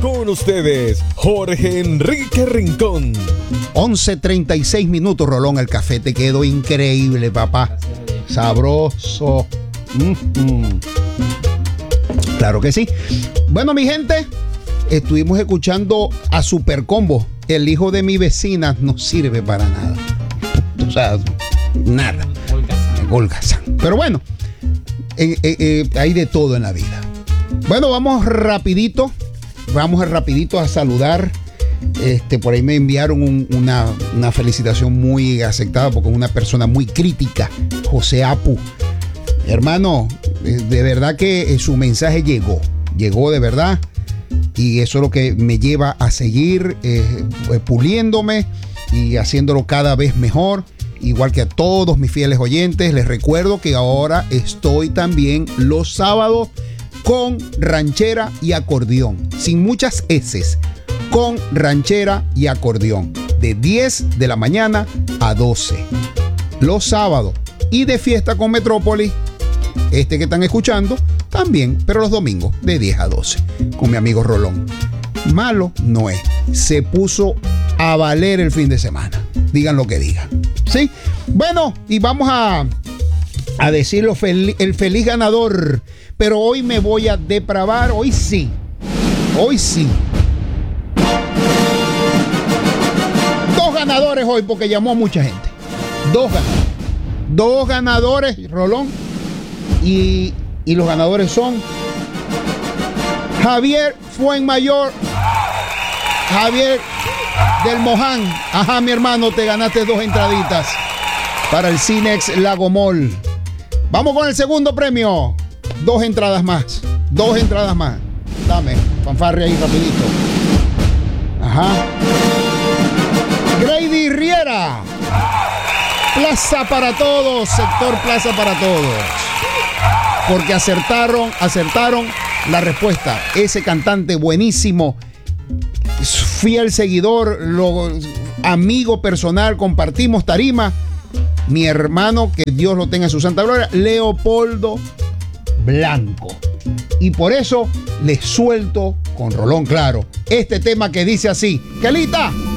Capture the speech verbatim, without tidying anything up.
Con ustedes, Jorge Enrique Rincón. once treinta y seis minutos, Rolón. El café te quedó increíble, papá. Sabroso. Mm-hmm. Claro que sí. Bueno, mi gente, estuvimos escuchando a Super Combo. El hijo de mi vecina no sirve para nada. O sea, nada. Holgazán. Pero bueno, eh, eh, eh, hay de todo en la vida. Bueno, vamos rapidito. Vamos a rapidito a saludar. Este, por ahí me enviaron un, una, una felicitación muy aceptada porque es una persona muy crítica, José Apu. Hermano, de verdad que su mensaje llegó, llegó de verdad, y eso es lo que me lleva a seguir eh, puliéndome y haciéndolo cada vez mejor, igual que a todos mis fieles oyentes. Les recuerdo que ahora estoy también los sábados con ranchera y acordeón, sin muchas eses, con ranchera y acordeón, de diez de la mañana a doce, los sábados, y de fiesta con Metrópolis, este que están escuchando, también, pero los domingos, de diez a doce, con mi amigo Rolón. Malo no es, se puso a valer el fin de semana, digan lo que digan, ¿sí? Bueno, y vamos a, a decirlo, fel- el feliz ganador. Pero hoy me voy a depravar, hoy sí, hoy sí. Dos ganadores hoy porque llamó mucha gente. Dos ganadores. Dos ganadores, Rolón. Y, y los ganadores son Javier Fuenmayor, Javier del Moján. Ajá, mi hermano, te ganaste dos entraditas para el Cinex Lago Mall. Vamos con el segundo premio. Dos entradas más. Dos entradas más. Dame, fanfarria ahí rapidito. Ajá. Grady Riera. Plaza para todos. Sector Plaza para todos. Porque acertaron, acertaron la respuesta. Ese cantante buenísimo. Fiel seguidor, lo, amigo personal, compartimos tarima. Mi hermano, que Dios lo tenga en su santa gloria, Leopoldo Blanco. Y por eso les suelto con Rolón Claro este tema que dice así: Kelita,